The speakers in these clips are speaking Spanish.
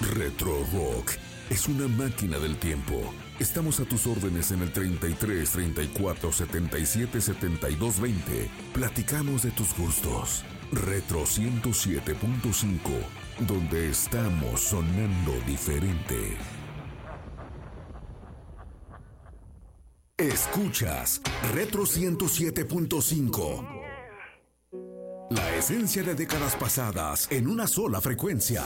Retro Rock es una máquina del tiempo. Estamos a tus órdenes en el 33 34 77 72 20. Platicamos de tus gustos. Retro 107.5, donde estamos sonando diferente. Escuchas Retro 107.5. La esencia de décadas pasadas en una sola frecuencia.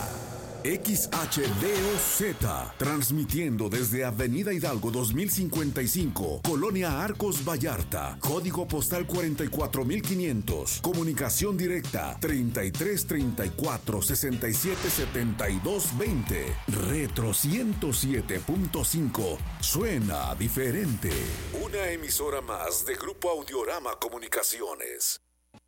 XHDOZ, transmitiendo desde Avenida Hidalgo 2055, Colonia Arcos Vallarta, código postal 44500, comunicación directa 33 34 67 72 20. Retro 107.5, suena diferente. Una emisora más de Grupo Audiorama Comunicaciones.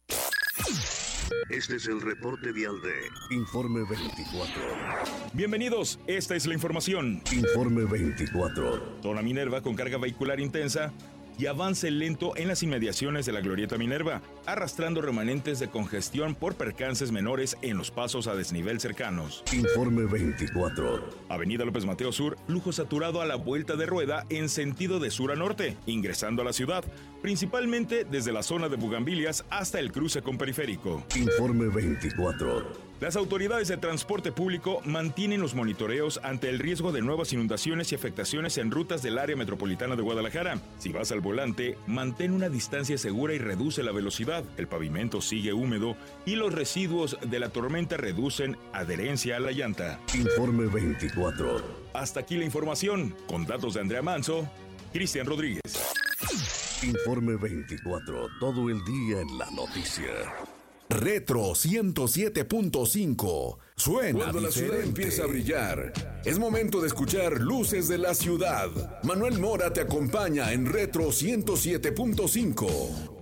Este es el reporte vial de Informe 24. Bienvenidos, esta es la información. Informe 24. Zona Minerva con carga vehicular intensa y avance lento en las inmediaciones de la Glorieta Minerva, arrastrando remanentes de congestión por percances menores en los pasos a desnivel cercanos. Informe 24. Avenida López Mateo Sur, flujo saturado a la vuelta de rueda en sentido de sur a norte, ingresando a la ciudad, principalmente desde la zona de Bugambilias hasta el cruce con Periférico. Informe 24. Las autoridades de transporte público mantienen los monitoreos ante el riesgo de nuevas inundaciones y afectaciones en rutas del área metropolitana de Guadalajara. Si vas al volante, mantén una distancia segura y reduce la velocidad. El pavimento sigue húmedo y los residuos de la tormenta reducen adherencia a la llanta. Informe 24. Hasta aquí la información. Con datos de Andrea Manso, Cristian Rodríguez. Informe 24. Todo el día en la noticia. Retro 107.5. Suena Cuando la ciudad diferente. empieza a brillar, es momento de escuchar Luces de la Ciudad. Manuel Mora te acompaña en Retro 107.5.